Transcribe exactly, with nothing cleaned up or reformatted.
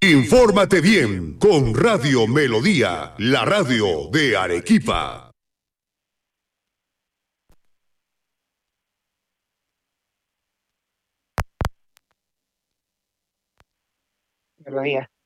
Infórmate bien con Radio Melodía, la radio de Arequipa. Melodía.